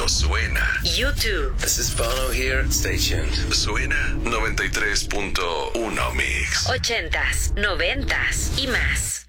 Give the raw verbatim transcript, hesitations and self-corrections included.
Esto suena. YouTube. This is Bono here. Stay tuned. Suena noventa y tres punto uno Mix. Ochentas, noventas y más.